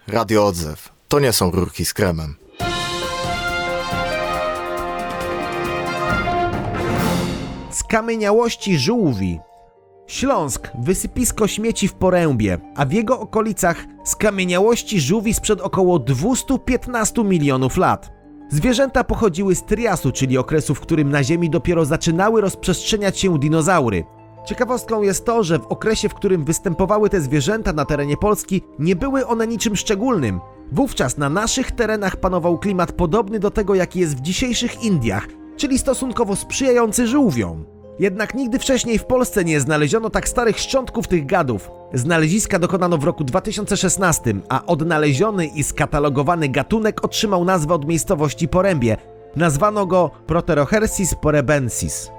Radio Odzew. To nie są rurki z kremem. Skamieniałości żółwi. Śląsk, wysypisko śmieci w Porębie, a w jego okolicach skamieniałości żółwi sprzed około 215 milionów lat. Zwierzęta pochodziły z Triasu, czyli okresu, w którym na Ziemi dopiero zaczynały rozprzestrzeniać się dinozaury. Ciekawostką jest to, że w okresie, w którym występowały te zwierzęta na terenie Polski, nie były one niczym szczególnym. Wówczas na naszych terenach panował klimat podobny do tego, jaki jest w dzisiejszych Indiach, czyli stosunkowo sprzyjający żółwiom. Jednak nigdy wcześniej w Polsce nie znaleziono tak starych szczątków tych gadów. Znaleziska dokonano w roku 2016, a odnaleziony i skatalogowany gatunek otrzymał nazwę od miejscowości Porębie. Nazwano go Proterochersis porebensis.